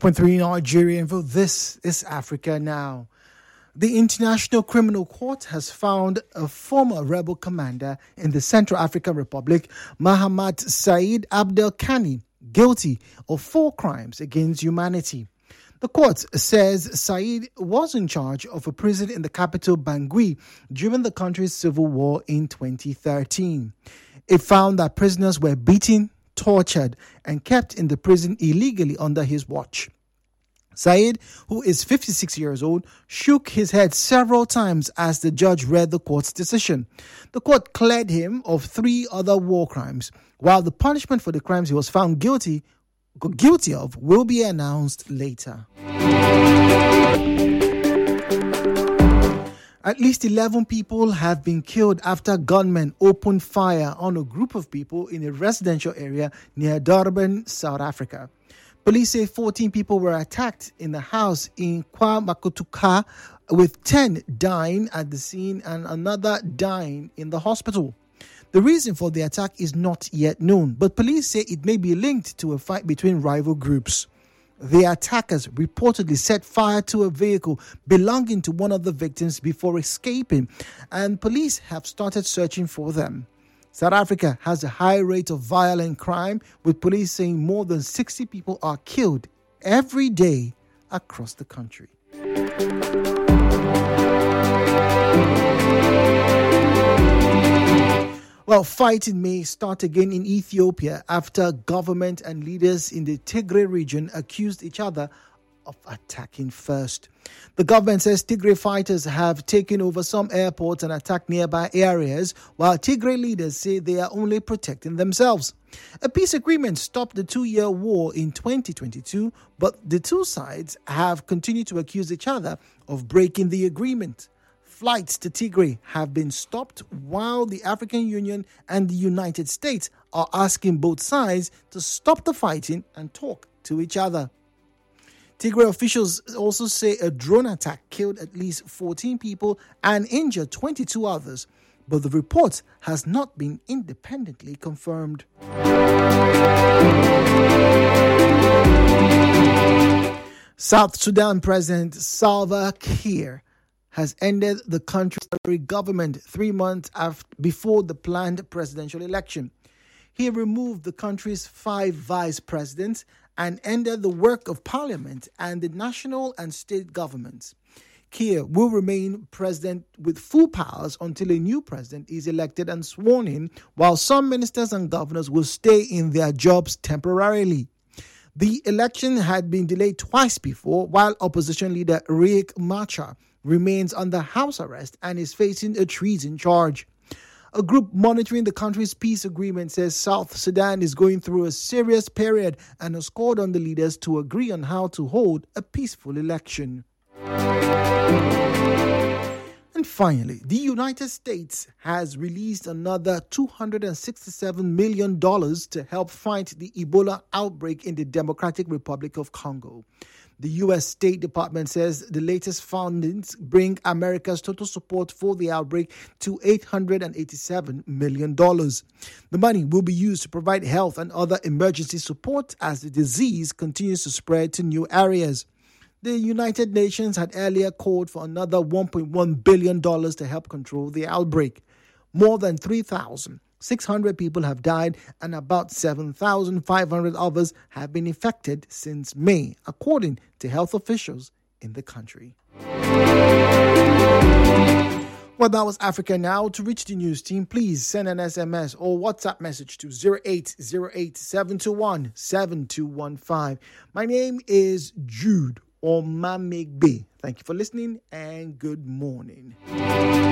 102.3 Nigerian Info. This is Africa Now. The International Criminal Court has found a former rebel commander in the Central African Republic, Mahamat Said Abdelkani, guilty of 4 crimes against humanity. The court says Said was in charge of a prison in the capital Bangui during the country's civil war in 2013. It found that prisoners were beaten, tortured, and kept in the prison illegally under his watch. Said, who is 56 years old, shook his head several times as the judge read the court's decision. The court cleared him of 3 other war crimes, while the punishment for the crimes he was found guilty of will be announced later. At least 11 people have been killed after gunmen opened fire on a group of people in a residential area near Durban, South Africa. Police say 14 people were attacked in a house in KwaMakutuka, with 10 dying at the scene and another dying in the hospital. The reason for the attack is not yet known, but police say it may be linked to a fight between rival groups. The attackers reportedly set fire to a vehicle belonging to one of the victims before escaping, and police have started searching for them. South Africa has a high rate of violent crime, with police saying more than 60 people are killed every day across the country. Well, fighting may start again in Ethiopia after government and leaders in the Tigray region accused each other of attacking first. The government says Tigray fighters have taken over some airports and attacked nearby areas, while Tigray leaders say they are only protecting themselves. A peace agreement stopped the 2-year war in 2022, but the two sides have continued to accuse each other of breaking the agreement. Flights to Tigray have been stopped, while the African Union and the United States are asking both sides to stop the fighting and talk to each other. Tigray officials also say a drone attack killed at least 14 people and injured 22 others, but the report has not been independently confirmed. South Sudan President Salva Kiir has ended the country's government 3 months before the planned presidential election. He removed the country's 5 vice presidents and ended the work of parliament and the national and state governments. Kiir will remain president with full powers until a new president is elected and sworn in, while some ministers and governors will stay in their jobs temporarily. The election had been delayed twice before, while opposition leader Riek Machar remains under house arrest and is facing a treason charge. A group monitoring the country's peace agreement says South Sudan is going through a serious period and has called on the leaders to agree on how to hold a peaceful election. And finally, the United States has released another $267 million to help fight the Ebola outbreak in the Democratic Republic of Congo. The U.S. State Department says the latest findings bring America's total support for the outbreak to $887 million. The money will be used to provide health and other emergency support as the disease continues to spread to new areas. The United Nations had earlier called for another $1.1 billion to help control the outbreak. More than 3,600 people have died and about 7,500 others have been infected since May, according to health officials in the country. Well, that was Africa Now. To reach the news team, please send an SMS or WhatsApp message to 0808-721-7215. My name is Jude Omamegbe. Thank you for listening and good morning.